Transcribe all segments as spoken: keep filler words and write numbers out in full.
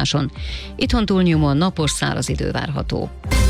állomáson. Itthon túlnyomóan napos, száraz idő várható.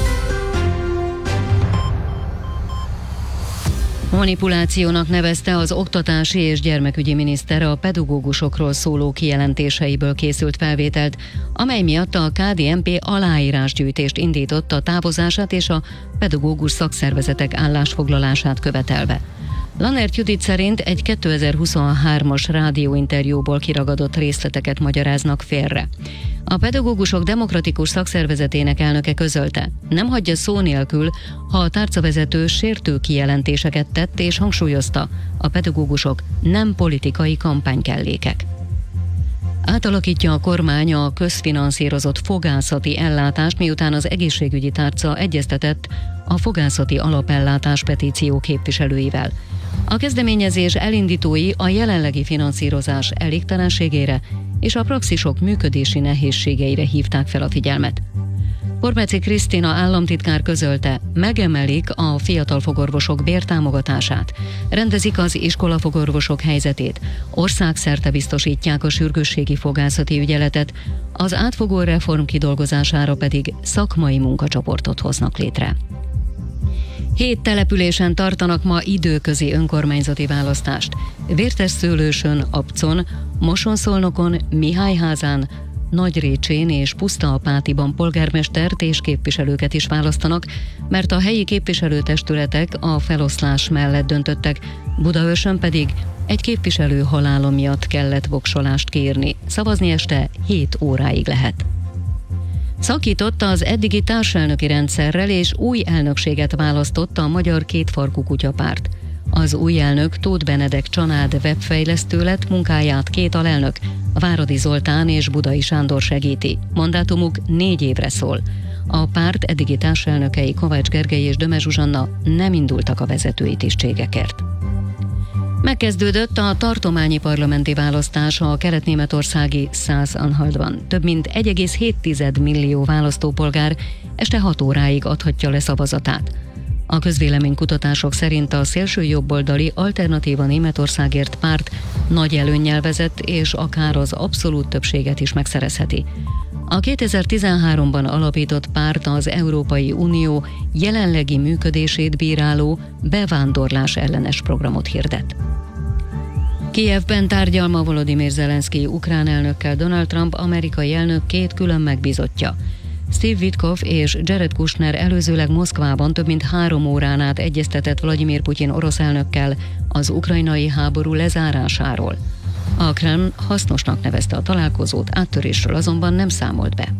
Manipulációnak nevezte az oktatási és gyermekügyi miniszter a pedagógusokról szóló kijelentéseiből készült felvételt, amely miatt a ká dé en pé aláírásgyűjtést indított a távozását és a pedagógus szakszervezetek állásfoglalását követelve. Lannert Judit szerint egy kétezer-huszonhármas rádióinterjúból kiragadott részleteket magyaráznak félre. A pedagógusok demokratikus szakszervezetének elnöke közölte, nem hagyja szó nélkül, ha a tárcavezető sértő kijelentéseket tett, és hangsúlyozta, a pedagógusok nem politikai kampánykellékek. Átalakítja a kormány a közfinanszírozott fogászati ellátást, miután az egészségügyi tárca egyeztetett a fogászati alapellátás petíció képviselőivel. A kezdeményezés elindítói a jelenlegi finanszírozás elégtelenségére és a praxisok működési nehézségeire hívták fel a figyelmet. Hormeci Krisztina államtitkár közölte, megemelik a fiatal fogorvosok bértámogatását, rendezik az iskolafogorvosok helyzetét, országszerte biztosítják a sürgősségi fogászati ügyeletet, az átfogó reform kidolgozására pedig szakmai munkacsoportot hoznak létre. Hét településen tartanak ma időközi önkormányzati választást. Vértesszőlősön, Abcon, Mosonszolnokon, Mihályházán, Nagyrécsén és Pusztaapátiban polgármestert és képviselőket is választanak, mert a helyi képviselőtestületek a feloszlás mellett döntöttek, Budaörsön pedig egy képviselő halála miatt kellett voksolást kérni. Szavazni este hét óráig lehet. Szakított az eddigi társelnöki rendszerrel, és új elnökséget választott a Magyar Kétfarkú Kutyapárt. Az új elnök Tóth Benedek Csanád webfejlesztő lett, munkáját két alelnök, Váradi Zoltán és Budai Sándor segíti. Mandátumuk négy évre szól. A párt eddigi társelnökei Kovács Gergely és Döme Zsuzsanna nem indultak a vezetői tisztségekért. Megkezdődött a tartományi parlamenti választás a kelet-németországi Szász-Anhaltban. Több mint egy egész hét millió választópolgár este hat óráig adhatja le szavazatát. A közvéleménykutatások szerint a szélsőjobboldali Alternatíva Németországért párt nagy előnnyel vezet, és akár az abszolút többséget is megszerezheti. A kétezer-tizenháromban alapított párt az Európai Unió jelenlegi működését bíráló bevándorlás ellenes programot hirdet. Kijevben tárgyal ma Volodymyr Zelenszkij ukrán elnökkel Donald Trump amerikai elnök két külön megbízottja. Steve Witkoff és Jared Kushner előzőleg Moszkvában több mint három órán át egyeztetett Vladimir Putyin orosz elnökkel az ukrajnai háború lezárásáról. A Kreml hasznosnak nevezte a találkozót, áttörésről azonban nem számolt be.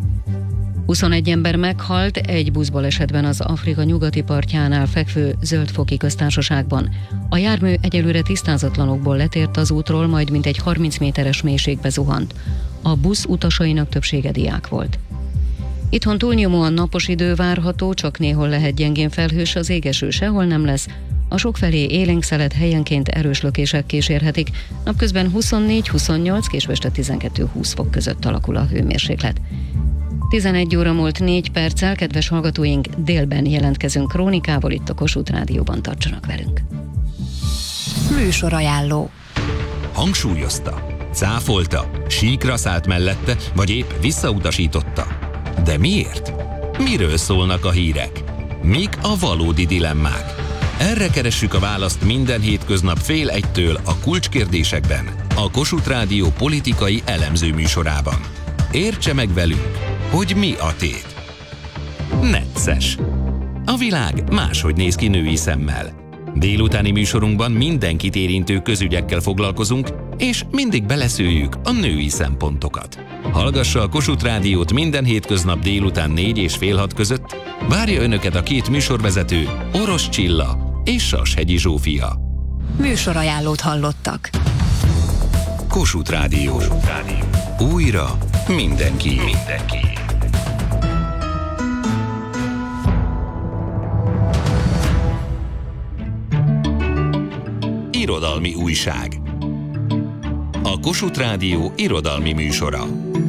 huszonegy ember meghalt egy buszbalesetben az Afrika nyugati partjánál fekvő Zöld-foki köztársaságban. A jármű egyelőre tisztázatlanokból letért az útról, majd mintegy harminc méteres mélységbe zuhant. A busz utasainak többsége diák volt. Itthon túlnyomóan napos idő várható, csak néhol lehet gyengén felhős, az égeső sehol nem lesz. A sokfelé élénk szelet helyenként erős lökések kísérhetik, napközben huszonnégy-huszonnyolc, késő este tizenkettő-húsz fok között alakul a hőmérséklet. tizenegy óra múlt négy perccel, kedves hallgatóink, délben jelentkezünk krónikával, itt a Kossuth Rádióban, tartsanak velünk. Műsorajánló. Hangsúlyozta, cáfolta, síkra szállt mellette, vagy épp visszautasította. De miért? Miről szólnak a hírek? Mik a valódi dilemmák? Erre keressük a választ minden hétköznap fél egytől a kulcskérdésekben, a Kossuth Rádió politikai elemző műsorában. Értse meg velünk, hogy mi a tét. Necces. A világ máshogy néz ki női szemmel. Délutáni műsorunkban mindenkit érintő közügyekkel foglalkozunk, és mindig beleszőjük a női szempontokat. Hallgassa a Kossuth Rádiót minden hétköznap délután négy és fél hat között. Várja Önöket a két műsorvezető, Orosz Csilla és Sashegyi Zsófia. Műsorajánlót hallottak. Kossuth Rádió. Kossuth Rádió. Újra mindenki. Mindenki. Irodalmi újság. A Kossuth Rádió irodalmi műsora.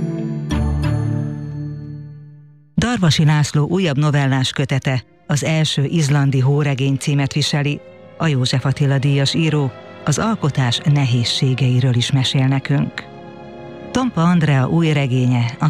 Darvasi László újabb novellás kötete, az első izlandi hóregény címet viseli. A József Attila díjas író az alkotás nehézségeiről is mesél nekünk. Tompa Andrea új regénye, a